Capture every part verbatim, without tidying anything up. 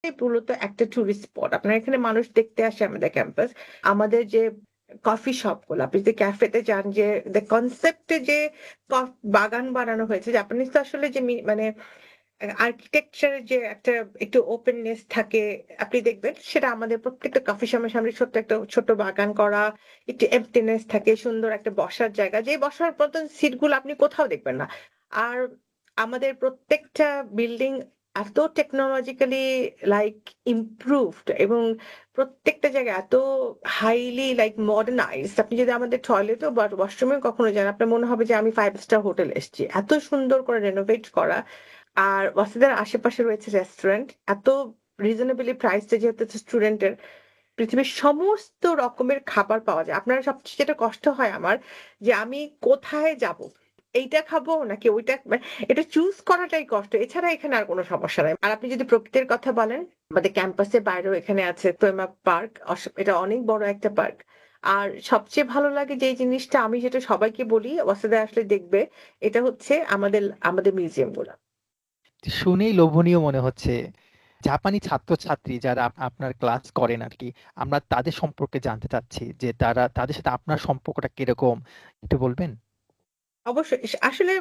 এই মূলত একটা টুরিস্ট স্পট। আপনার এখানে মানুষ দেখতে আসে আমাদের ক্যাম্পাস। আমাদের যে কফি শপ গুলো, আপনি যদি ক্যাফেতে যান যে the concept এ যে কফ বাগান বানানো হয়েছে, জাপানিজ তো আসলে যে মি মানে আ আর্কিটেকচার এর যে একটা একটু ওপেননেস থাকে আপনি দেখবেন সেটা আমাদের প্রত্যেকটা কফি শপের সামনে ছোট্ট একটা ছোট্ট বাগান করা, একটু এম্পটিনেস থাকে, সুন্দর একটা বসার জায়গা। যে বসার মতন সিট গুলো আপনি কোথাও দেখবেন না। আর আমাদের প্রত্যেকটা বিল্ডিং এত টেকনোলজিক্যালি লাইক ইমপ্রুভড এবং প্রত্যেকটা জায়গায় এত হাইলি লাইক মডার্নাইজড। আপনি যদি আমাদের টয়লেটেও বা ওয়াশরুমেও কখনো যান, আপনার মনে হবে যে আমি ফাইভ স্টার হোটেলে এসেছি। এত সুন্দর করে রেনোভেট করা। আর ওয়াসাদের আশেপাশে রয়েছে রেস্টুরেন্ট। এত রিজনেবলি প্রাইসড যেহেতু স্টুডেন্টের পৃথিবীর সমস্ত রকমের খাবার পাওয়া যায়। আপনার সবচেয়ে যেটা কষ্ট হয় আমার যে আমি কোথায় যাব? এইটা খাবো নাকি ওইটা মানে এটা চুজ করাটাই কষ্ট। এছাড়া এখানে আর কোনো সমস্যা নাই। আর আপনি যদি প্রকৃতির কথা বলেন, আমাদের ক্যাম্পাসের বাইরেও এখানে আছে তোয়েমা পার্ক। অস এটা অনেক বড় একটা পার্ক। আর সবচেয়ে ভালো লাগে যে জিনিসটা আমি যেটা সবাইকে বলি ওয়াসাদে আসলে দেখবে, এটা হচ্ছে আমাদের আমাদের মিউজিয়াম গুলা। শুনেই লোভনীয় মনে হচ্ছে। জাপানি ছাত্রছাত্রী যারা আপ আপনার ক্লাস করেন আরকি, আমরা তাদের সম্পর্কে জানতে চাচ্ছি যে তারা তাদের সাথে আপনার সম্পর্কটা কিরকম? একটু বলবেন? অবশ্যই এস আসলে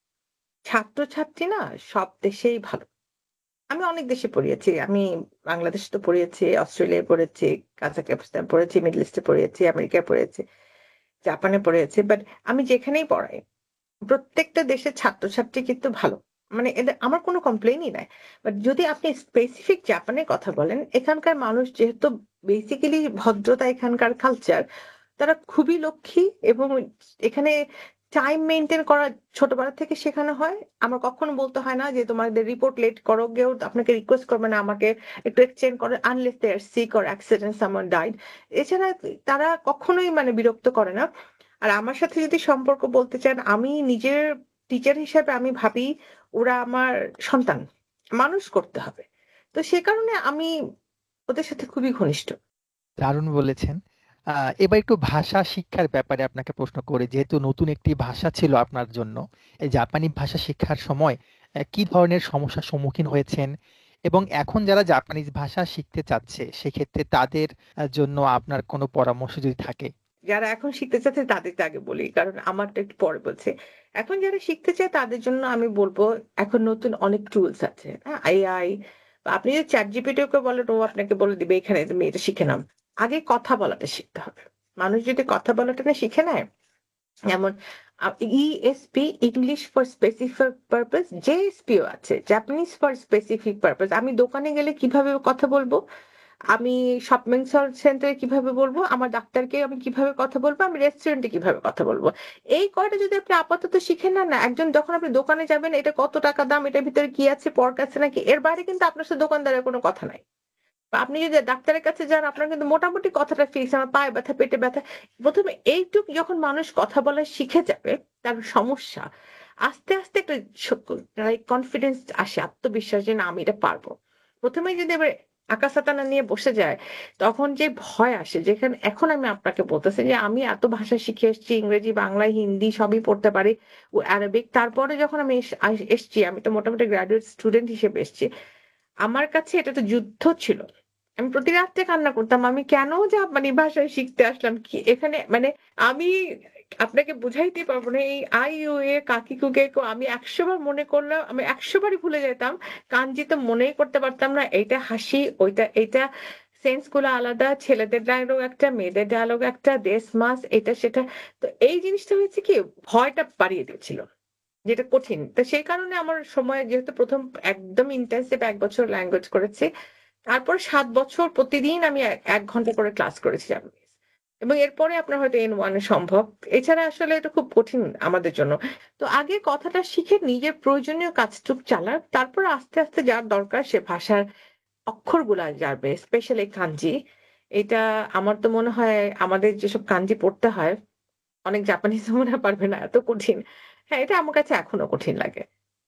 ছাত্রছাত্রী না সব দেশেই ভালো। আমি অনেক দেশে পড়িয়েছি। আমি বাংলাদেশে তো পড়িয়েছি, অস্ট্রেলিয়ায় পড়েছি, কাজাখস্তান পড়েছি, মিডল ইস্টে পড়িয়েছি, আমেরিকায় পড়িয়েছি, জাপানে পড়িয়েছি। বাট আমি যেখানেই পড়াই, প্রত্যেকটা দেশের ছাত্রছাত্রী কিন্তু ভালো। মানে এদের আমার কোনো কমপ্লেইনই নাই। বাট যদি আপনি স্পেসিফিক জাপানের কথা বলেন, এখানকার মানুষ যেহেতু বেসিক্যালি ভদ্রতা এখানকার কালচার, তারা খুবই লক্ষ্মী এবং এখানে টাইম মেইনটেইন করা ছোটবেলা থেকে শেখানো হয়। আমার কখনো বলতে হয় না যে তোমাদের রিপোর্ট লেট করো। কেউ আপনাকে রিকোয়েস্ট করবে না আমাকে একটু এক্সটেন্ড করো unless they R sick or accident someone died. এছাড়া তারা কখনোই মানে বিরক্ত করে না। আর আমার সাথে যদি সম্পর্ক বলতে চান, আমি নিজের টিচার হিসেবে আমি ভাবি ওরা আমার সন্তান। মানুষ করতে হবে। তো সে কারণে আমি ওদের সাথে খুবই ঘনিষ্ঠ। দারুণ বলেছেন। আ এবার একটু ভাষা শিক্ষার ব্যাপারে আপনাকে প্রশ্ন করি। যেহেতু নতুন একটি ভাষা ছিল আপনার জন্য, এই জাপানি ভাষা শিক্ষার সময় অ্যা কি ধরনের সমস্যার সম্মুখীন হয়েছেন? এবং এখন যারা জাপানিজ ভাষা শিখতে চাচ্ছে, সেক্ষেত্রে তাদের আ জন্য আপনার কোনো পরামর্শ যদি থাকে? যারা এখন শিখতে চাচ্ছে তাদেরটা আগে বলি। কারণ আমারটা একটু পরে বলছি। এখন যারা শিখতে চায় তাদের জন্য আমি বলব এখন নতুন অনেক টুলস আছে। হ্যাঁ? এ আই বা আপনি যদি ChatGPT ওকে বলেন ও আপনাকে বলে দিবে এখানে তুমি এটা শিখে নাও। আগে কথা বলাটা শিখতে হবে। মানুষ যদি কথা বলাটা না শিখে নেয়, যেমন আ E S P English for specific purpose, J S P ও আছে। Japanese for specific purpose. আমি দোকানে গেলে কিভাবে কথা বলবো? আমি শপিং সল সেন্টারে কিভাবে বলবো? আমার ডাক্তারকে আমি কিভাবে কথা বলবো? আমি রেস্টুরেন্টে কিভাবে কথা বলবো? এই কয়টা যদি আপনি আপাতত শিখে নেন না, একজন যখন আপনি দোকানে যাবেন এটা কত টাকা দাম, এটার ভিতরে কি আছে, পর্ক আছে নাকি? এর বাইরে কিন্তু আপনার সাথে দোকানদারের কোনো কথা নাই। বা আপনি যদি ডাক্তারের কাছে যান আপনার কিন্তু মোটামুটি কথাটা ফিক্স। আমার পায়ে ব্যথা, পেটে ব্যথা। প্রথম এ এইটুক যখন মানুষ কথা বলা শিখে যাবে, তার সমস্যা আস্তে, আস্তে একটা সক লাইক কনফিডেন্স আসে, আত্মবিশ্বাস যে না আমি এটা পারব। প্রথম এই যদি এবার আকাশ-আতানা নিয়ে বসে যায়, তখন যে ভয় আসে যেখানে এখন আমি আপনাকে বলতেছি যে আমি এত ভাষা শিখে এসেছি ইংরেজি, বাংলা, হিন্দি সবই পড়তে পারি। ও অ্যারাবিক। তারপরে যখন আমি এস আস এসছি আমি তো মোটামুটি গ্র্যাজুয়েট স্টুডেন্ট হিসেবে এসছি। আমার কাছে এটা তো যুদ্ধ ছিল। আমি প্রতি রাত্রে কান্না করতাম। আমি কেন জাপানি ভাষায় শিখতে আসলাম? কি এখানে মানে আমি আপনাকে বুঝাইতে পারব না। এই আ, ই, ও, এ, কাকিকু, কেকো আমি একশো বার মনে করলেও আমি একশো বারই ভুলে যেতাম। কানজি তো মনেই করতে পারতাম না। এইটা হাসি, ওইটা এইটা সেন্স গুলো আলাদা। ছেলেদের ডায়ালগ একটা, মেয়েদের ডায়ালগ একটা, দেশ মাস এটা সেটা। তো এই জিনিসটা হয়েছে কি ভয়টা বাড়িয়ে দিয়েছিল। যেটা কঠিন। তো সেই কারণে আমার সময় যেহেতু প্রথম একদম ইনটেনসিভ এক বছর ল্যাঙ্গুয়েজ করেছি। তারপর সাত বছর প্রতিদিন আমি এ এক ঘন্টা করে ক্লাস করেছি জাপানিজ। এবং এরপরে আপনার হয়তো এন ওয়ান এ সম্ভব। এছাড়া আসলে এটা খুব কঠিন আমাদের জন্য। তো আগে কথাটা শিখে নিজের প্রয়োজনীয় কাজটুক চালান। তারপর আস্তে, আস্তে যার দরকার সে ভাষার অক্ষরগুলা জানবে। স্পেশালি কাঞ্জি। এটা আমার তো মনে হয় আমাদের যেসব কাঞ্জি পড়তে হয়, অনেক জাপানিজ মনে হয় পারবে না। এত কঠিন। হ্যাঁ, এটা আমার কাছে এখনো কঠিন লাগে।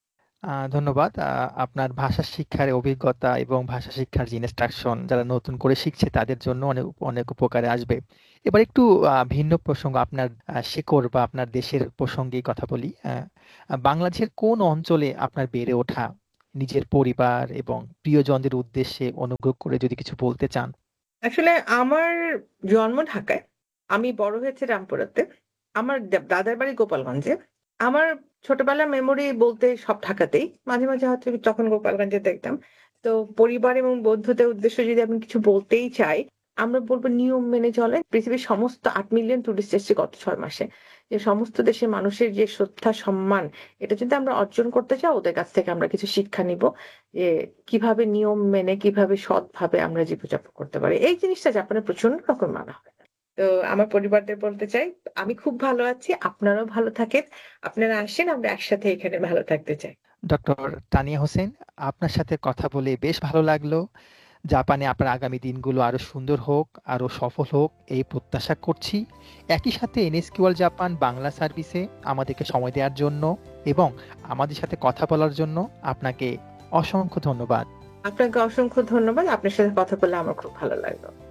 আ ধন্যবাদ। আ আপনার ভাষা শিক্ষার অভিজ্ঞতা এবং ভাষা শিক্ষার যে ইনস্ট্রাকশন যারা নতুন করে শিখছে তাদের জন্য অনেক অনেক উপকারে আসবে। এবার একটু আ ভিন্ন প্রসঙ্গ আপনার আ শিকড় বা আপনার দেশের প্রসঙ্গেই কথা বলি। আ আ বাংলাদেশের কোন অঞ্চলে আপনার বেড়ে ওঠা? নিজের পরিবার এবং প্রিয়জনদের উদ্দেশ্যে অনুগ্রহ করে যদি কিছু বলতে চান? আসলে আমার জন্ম ঢাকায়। আমি বড় হয়েছি রামপুরাতে। আমার দা দাদার বাড়ি গোপালগঞ্জে। আমার ছোটবেলার মেমোরি বলতে সব ঢাকাতেই। মাঝে, মাঝে হয়তো তখন গোপালগঞ্জে দেখতাম। তো পরিবার এবং বন্ধুদের উদ্দেশ্যে যদি আমি কিছু বলতেই চাই, আমরা বলব নিয়ম মেনে চলেন। পৃথিবীর সমস্ত আট মিলিয়ন টুরিস্ট এসছে গত ছয় মাসে। যে সমস্ত দেশের মানুষের যে শ্রদ্ধা, সম্মান এটা যদি আমরা অর্জন করতে চাই ওদের কাছ থেকে আমরা কিছু শিক্ষা নিব। যে কিভাবে নিয়ম মেনে কিভাবে সৎভাবে আমরা জীবনযাপন করতে পারি। এই জিনিসটা জাপানে প্রচন্ড রকম মানা হয়। তো আমার পরিবারদের বলতে চাই, আমি খুব ভালো আছি। আপনারাও ভালো থাকেন। আপনারা আসেন আমরা একসাথে এখানে ভালো থাকতে চাই। ডক্টর তানিয়া হোসেন, আপনার সাথে কথা বলে বেশ ভালো লাগলো। জাপানে আপনার আগামী দিনগুলো আরো সুন্দর হোক, আরো সফল হোক এই প্রত্যাশা করছি। একই সাথে এনএসকিউএল জাপান বাংলা সার্ভিসে আমাদেরকে সময় দেওয়ার জন্য এবং আমাদের সাথে কথা বলার জন্য আপনাকে অসংখ্য ধন্যবাদ। আপনাকে অসংখ্য ধন্যবাদ। আপনার সাথে কথা বলে আমার খুব ভালো লাগলো।